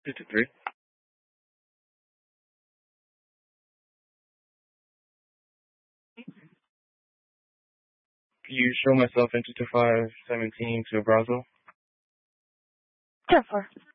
223. Can you show myself into 2517 to Brownsville? 10-4.